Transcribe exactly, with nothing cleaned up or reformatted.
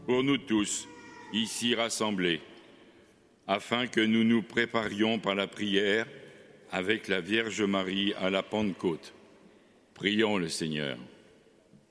pour nous tous, ici rassemblés, afin que nous nous préparions par la prière avec la Vierge Marie à la Pentecôte. Prions le Seigneur.